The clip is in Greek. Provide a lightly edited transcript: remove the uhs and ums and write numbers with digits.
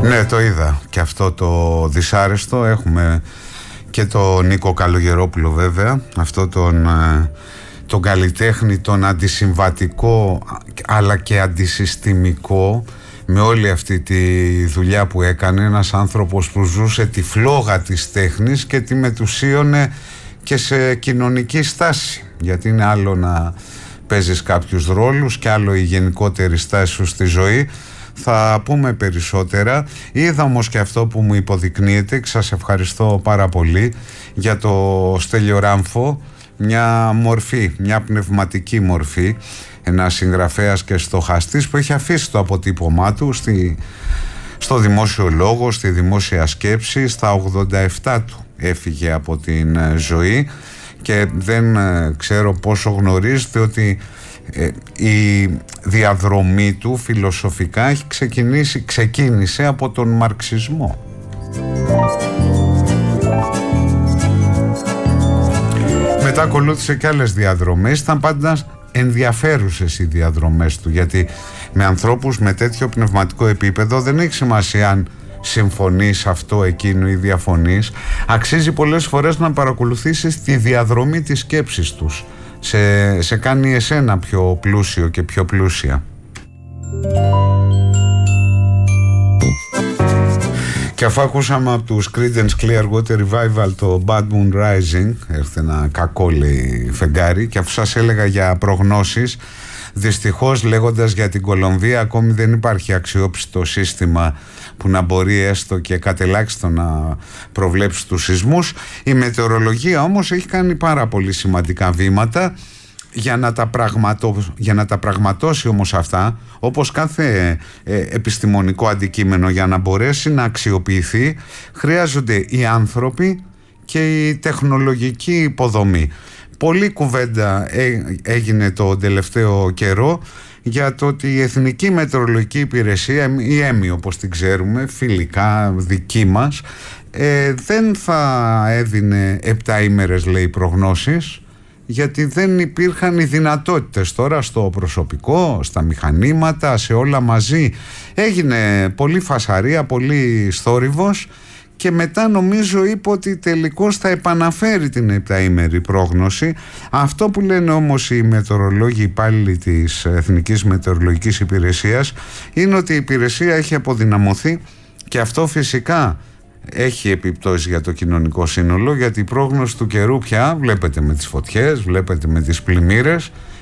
Ναι, το είδα και αυτό το δυσάρεστο. Έχουμε και τον Νίκο Καλογερόπουλο βέβαια, αυτό τον καλλιτέχνη, τον αντισυμβατικό αλλά και αντισυστημικό, με όλη αυτή τη δουλειά που έκανε, ένας άνθρωπος που ζούσε τη φλόγα της τέχνης και τη μετουσίωνε και σε κοινωνική στάση, γιατί είναι άλλο να παίζεις κάποιους ρόλους και άλλο η γενικότερη στάση σου στη ζωή. Θα πούμε περισσότερα. Είδα όμως και αυτό που μου υποδεικνύεται και σας ευχαριστώ πάρα πολύ για το Στέλιο Ράμφο, μια μορφή, μια πνευματική μορφή, ένας συγγραφέας και στοχαστής που έχει αφήσει το αποτύπωμά του στο δημόσιο λόγο, στη δημόσια σκέψη. Στα 87 του έφυγε από την ζωή και δεν ξέρω πόσο γνωρίζετε ότι η διαδρομή του φιλοσοφικά έχει ξεκίνησε από τον μαρξισμό. Μετά ακολούθησε και άλλες διαδρομές. Ήταν πάντα ενδιαφέρουσες οι διαδρομές του, γιατί με ανθρώπους με τέτοιο πνευματικό επίπεδο δεν έχει σημασία αν συμφωνείς αυτό εκείνο ή διαφωνείς. Αξίζει πολλές φορές να παρακολουθήσεις τη διαδρομή της σκέψης τους. Σε κάνει εσένα πιο πλούσιο και πιο πλούσια. Και αφού ακούσαμε από τους Creedence Clearwater Revival το Bad Moon Rising, έρθε ένα κακό λέει φεγγάρι, και αφού σας έλεγα για προγνώσεις, δυστυχώς λέγοντας για την Κολομβία ακόμη δεν υπάρχει αξιόπιστο σύστημα που να μπορεί έστω και κατελάχιστο να προβλέψει τους σεισμούς. Η μετεωρολογία όμως έχει κάνει πάρα πολύ σημαντικά βήματα για να τα πραγματώσει όμως αυτά, όπως κάθε επιστημονικό αντικείμενο, για να μπορέσει να αξιοποιηθεί χρειάζονται οι άνθρωποι και η τεχνολογική υποδομή. Πολλή κουβέντα έγινε το τελευταίο καιρό για το ότι η Εθνική Μετεωρολογική Υπηρεσία, η ΕΜΗ όπως την ξέρουμε, φιλικά δική μας, δεν θα έδινε 7 ημέρες λέει προγνώσεις, γιατί δεν υπήρχαν οι δυνατότητες τώρα στο προσωπικό, στα μηχανήματα, σε όλα μαζί. Έγινε πολύ φασαρία, πολύ θόρυβος και μετά νομίζω είπε ότι τελικώς θα επαναφέρει την 7ημερη πρόγνωση. Αυτό που λένε όμως οι μετεωρολόγοι υπάλληλοι της Εθνικής Μετεωρολογικής Υπηρεσίας είναι ότι η υπηρεσία έχει αποδυναμωθεί και αυτό φυσικά έχει επιπτώσει για το κοινωνικό σύνολο, γιατί η πρόγνωση του καιρού πια βλέπετε με τις φωτιές, βλέπετε με τις πλημμύρες,